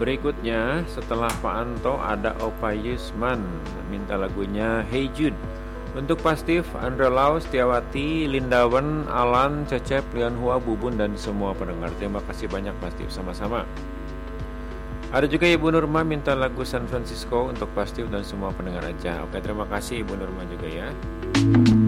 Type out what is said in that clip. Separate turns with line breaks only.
Berikutnya setelah Pak Anto ada Opa Yusman minta lagunya Hey Jude. Untuk Pastif, Andra Lau, Setiawati, Lindawan, Alan, Cecep, Lianhua, Bubun dan semua pendengar. Terima kasih banyak Pastif, sama-sama. Ada juga Ibu Nurma minta lagu San Francisco untuk Pastif dan semua pendengar aja. Oke, terima kasih Ibu Nurma juga ya.